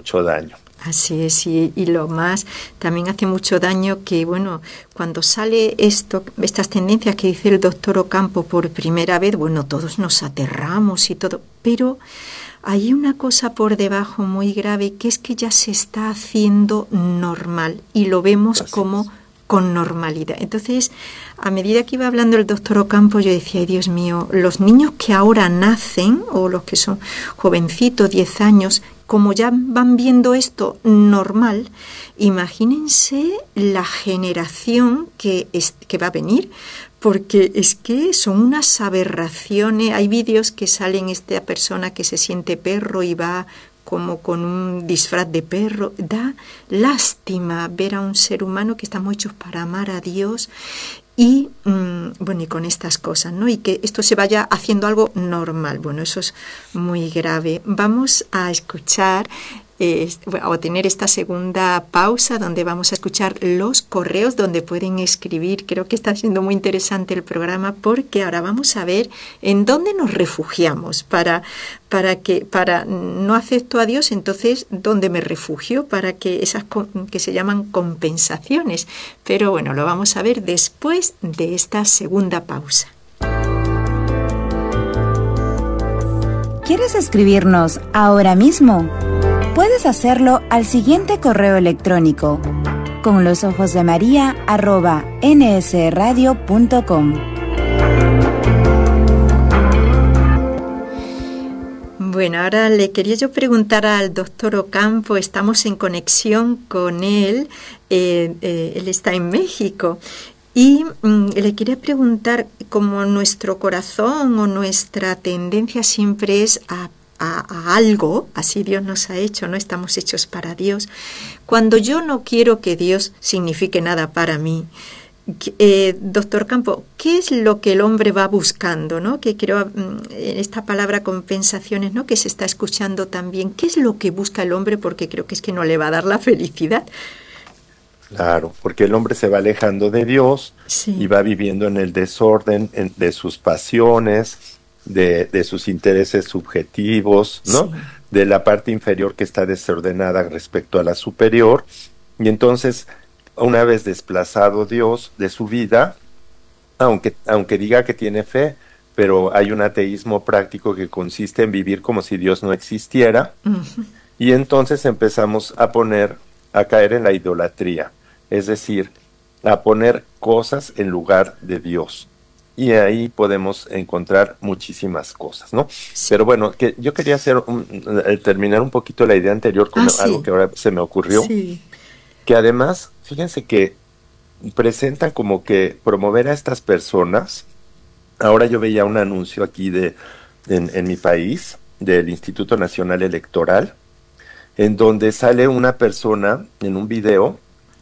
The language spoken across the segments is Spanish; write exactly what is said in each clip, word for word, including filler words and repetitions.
mucho daño. Así es, y, y lo más, también hace mucho daño que, bueno, cuando sale esto, estas tendencias que dice el doctor Ocampo por primera vez, bueno, todos nos aterramos y todo, pero hay una cosa por debajo muy grave, que es que ya se está haciendo normal y lo vemos Así como es. con normalidad. Entonces, a medida que iba hablando el doctor Ocampo, yo decía, ay Dios mío, los niños que ahora nacen, o los que son jovencitos, diez años, como ya van viendo esto normal, imagínense la generación que, es, que va a venir, porque es que son unas aberraciones. Hay vídeos que salen esta persona que se siente perro y va como con un disfraz de perro. Da lástima ver a un ser humano que estamos hechos para amar a Dios y, mmm, bueno, y con estas cosas, ¿no? Y que esto se vaya haciendo algo normal. Bueno, eso es muy grave. Vamos a escuchar, eh, bueno, a tener esta segunda pausa donde vamos a escuchar los correos donde pueden escribir. Creo que está siendo muy interesante el programa porque ahora vamos a ver en dónde nos refugiamos para, para que para no acepto a Dios, entonces ¿dónde me refugio? Para que esas que se llaman compensaciones. Pero bueno, lo vamos a ver después de esta segunda pausa. ¿Quieres escribirnos ahora mismo? Puedes hacerlo al siguiente correo electrónico: con los ojos de María arroba n s radio punto com. Bueno, ahora le quería yo preguntar al doctor Ocampo, estamos en conexión con él, eh, eh, él está en México, y mm, le quería preguntar, como nuestro corazón o nuestra tendencia siempre es a A, a algo, así Dios nos ha hecho, no estamos hechos para Dios. Cuando yo no quiero que Dios signifique nada para mí, eh, doctor Campo, ¿qué es lo que el hombre va buscando, ¿no? Que creo en esta palabra compensaciones, ¿no? Que se está escuchando también. ¿Qué es lo que busca el hombre? Porque creo que es que no le va a dar la felicidad. Claro, porque el hombre se va alejando de Dios, sí, y va viviendo en el desorden en, de sus pasiones, De, de sus intereses subjetivos, ¿no? Sí. De la parte inferior que está desordenada respecto a la superior, y entonces, una vez desplazado Dios de su vida, aunque, aunque diga que tiene fe, pero hay un ateísmo práctico que consiste en vivir como si Dios no existiera, uh-huh. Y entonces empezamos a poner, a caer en la idolatría, es decir, a poner cosas en lugar de Dios. Y ahí podemos encontrar muchísimas cosas, ¿no? Sí. Pero bueno, que yo quería hacer un, terminar un poquito la idea anterior con ah, algo sí. que ahora se me ocurrió. Sí. Que además, fíjense que presentan como que promover a estas personas. Ahora yo veía un anuncio aquí de en, en mi país, del Instituto Nacional Electoral, en donde sale una persona en un video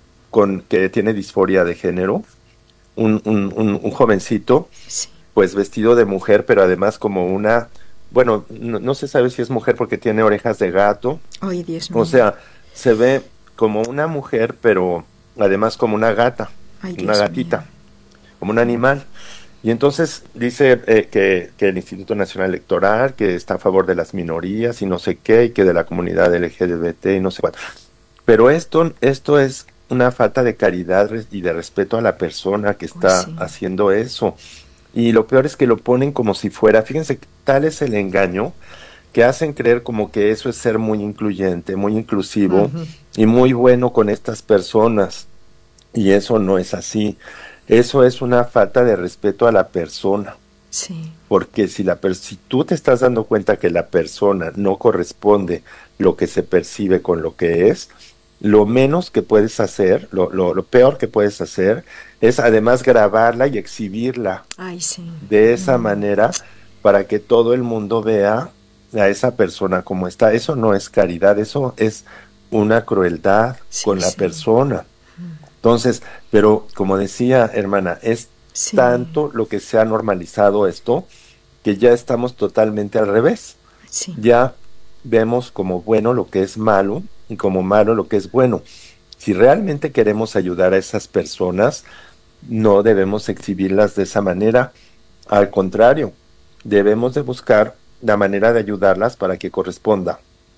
con que tiene disforia de género. Un, un, un, un jovencito, sí. Pues vestido de mujer, pero además como una, bueno, no, no se sabe si es mujer porque tiene orejas de gato. Ay, Dios mío. O sea, se ve como una mujer, pero además como una gata, Ay, una gatita, mío. Como un animal. Y entonces dice eh, que, que el Instituto Nacional Electoral, que está a favor de las minorías y no sé qué, y que de la comunidad L G B T y no sé cuánto. Pero esto, esto es una falta de caridad y de respeto a la persona que está oh, sí. haciendo eso. Y lo peor es que lo ponen como si fuera, fíjense, tal es el engaño que hacen creer como que eso es ser muy incluyente, muy inclusivo uh-huh. y muy bueno con estas personas. Y eso no es así. Eso es una falta de respeto a la persona. Sí. Porque si, la per- si tú te estás dando cuenta que la persona no corresponde lo que se percibe con lo que es, lo menos que puedes hacer, lo, lo, lo peor que puedes hacer, es además grabarla y exhibirla Ay, sí. de esa mm. manera para que todo el mundo vea a esa persona como está. Eso no es caridad, eso es una crueldad sí, con la sí. persona. Entonces, pero como decía, hermana, es sí. tanto lo que se ha normalizado esto que ya estamos totalmente al revés. Sí. Ya vemos como bueno lo que es malo y como malo lo que es bueno. Si realmente queremos ayudar a esas personas, no debemos exhibirlas de esa manera. Al contrario, debemos de buscar la manera de ayudarlas para que corresponda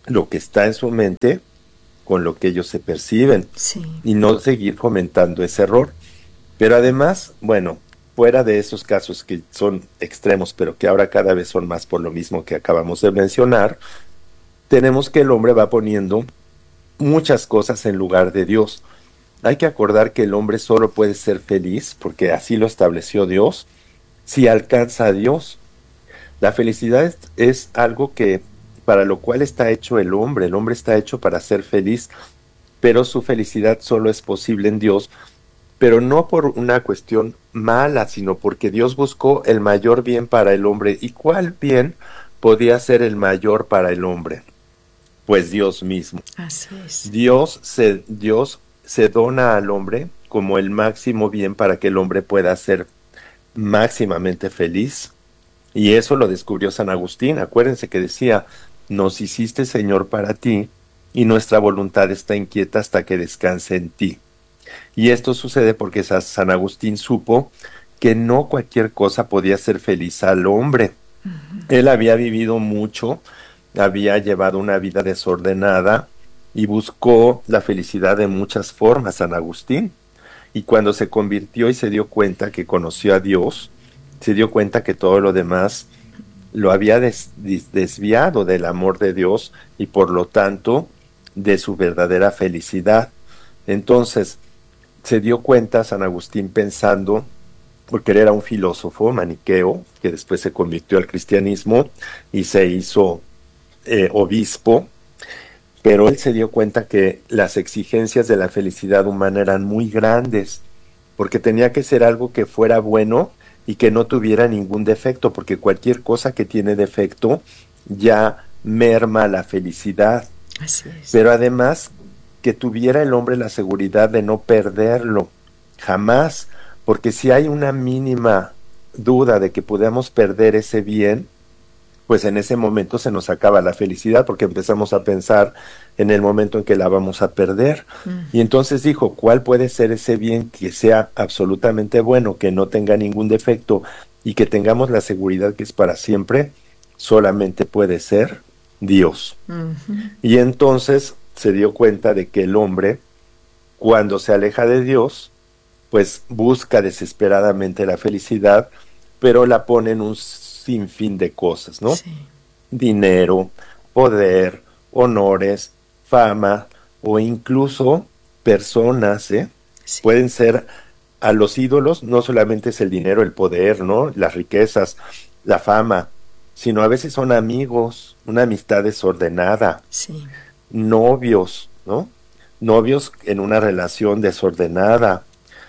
lo que está en su mente con lo que ellos se perciben, sí. y no seguir fomentando ese error. Pero además, bueno, fuera de esos casos que son extremos, pero que ahora cada vez son más por lo mismo que acabamos de mencionar, tenemos que el hombre va poniendo muchas cosas en lugar de Dios. Hay que acordar que el hombre solo puede ser feliz, porque así lo estableció Dios, si alcanza a Dios. La felicidad es, es algo que para lo cual está hecho el hombre. El hombre está hecho para ser feliz, pero su felicidad solo es posible en Dios, pero no por una cuestión mala, sino porque Dios buscó el mayor bien para el hombre. ¿Y cuál bien podía ser el mayor para el hombre? Pues Dios mismo. Así es. Dios se, Dios se dona al hombre como el máximo bien para que el hombre pueda ser máximamente feliz. Y eso lo descubrió San Agustín. Acuérdense que decía, nos hiciste, Señor, para ti, y nuestra voluntad está inquieta hasta que descanse en ti. Y esto sucede porque San Agustín supo que no cualquier cosa podía hacer feliz al hombre. Uh-huh. Él había vivido mucho, había llevado una vida desordenada y buscó la felicidad de muchas formas, San Agustín. Y cuando se convirtió y se dio cuenta que conoció a Dios, se dio cuenta que todo lo demás lo había des- desviado del amor de Dios y por lo tanto de su verdadera felicidad. Entonces se dio cuenta San Agustín pensando, porque él era un filósofo maniqueo que después se convirtió al cristianismo y se hizo eh, obispo, pero él se dio cuenta que las exigencias de la felicidad humana eran muy grandes, porque tenía que ser algo que fuera bueno y que no tuviera ningún defecto, porque cualquier cosa que tiene defecto ya merma la felicidad. Así es. Pero además que tuviera el hombre la seguridad de no perderlo, jamás, porque si hay una mínima duda de que podamos perder ese bien, pues en ese momento se nos acaba la felicidad, porque empezamos a pensar en el momento en que la vamos a perder. Mm. Y entonces dijo, ¿cuál puede ser ese bien que sea absolutamente bueno, que no tenga ningún defecto y que tengamos la seguridad que es para siempre? Solamente puede ser Dios. Mm-hmm. Y entonces se dio cuenta de que el hombre, cuando se aleja de Dios, pues busca desesperadamente la felicidad, pero la pone en un sinfín de cosas, ¿no? Sí. Dinero, poder, honores, fama o incluso personas, ¿eh? Sí. Pueden ser a los ídolos, no solamente es el dinero, el poder, ¿no? Las riquezas, la fama, sino a veces son amigos, una amistad desordenada, sí. Novios, ¿no? Novios en una relación desordenada,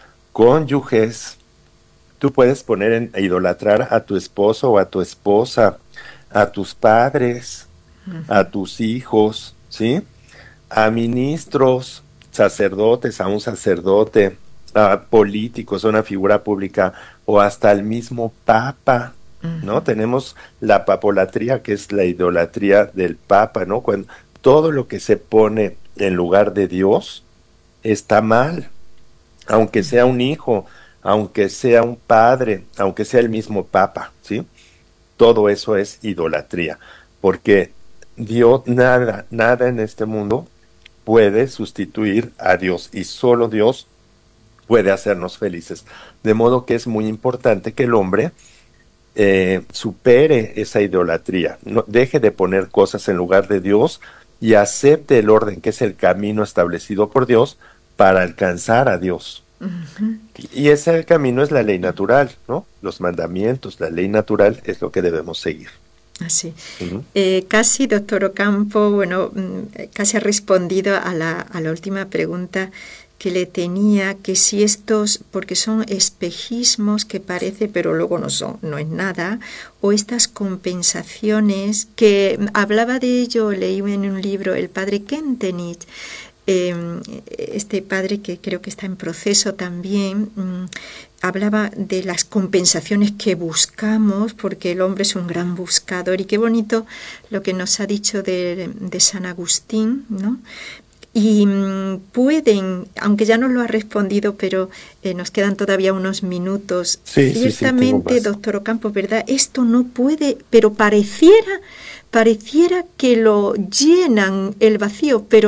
cónyuges. Tú puedes poner en a idolatrar a tu esposo o a tu esposa, a tus padres, uh-huh. a tus hijos, ¿sí? A ministros, sacerdotes, a un sacerdote, a políticos, a una figura pública, o hasta al mismo papa, uh-huh. ¿no? Tenemos la papolatría, que es la idolatría del papa, ¿no? Cuando todo lo que se pone en lugar de Dios está mal, aunque sea un hijo, aunque sea un padre, aunque sea el mismo papa, ¿sí? Todo eso es idolatría, porque Dios, nada, nada en este mundo puede sustituir a Dios, y solo Dios puede hacernos felices. De modo que es muy importante que el hombre eh, supere esa idolatría, no, deje de poner cosas en lugar de Dios y acepte el orden que es el camino establecido por Dios para alcanzar a Dios. Uh-huh. Y ese camino es la ley natural, ¿no? Los mandamientos, la ley natural es lo que debemos seguir. Así. Uh-huh. Eh, casi, doctor Ocampo, bueno, casi ha respondido a la, a la última pregunta que le tenía, que si estos, porque son espejismos que parece, pero luego no son, no es nada, o estas compensaciones, que hablaba de ello, leí en un libro, el padre Kentenich, este padre que creo que está en proceso también, mmm, hablaba de las compensaciones que buscamos, porque el hombre es un gran buscador, y qué bonito lo que nos ha dicho de, de San Agustín, ¿no? y mmm, pueden, aunque ya nos lo ha respondido, pero eh, nos quedan todavía unos minutos. Sí, Ciertamente, sí, sí, doctor Ocampo, ¿verdad? Esto no puede, pero pareciera, pareciera que lo llenan el vacío, pero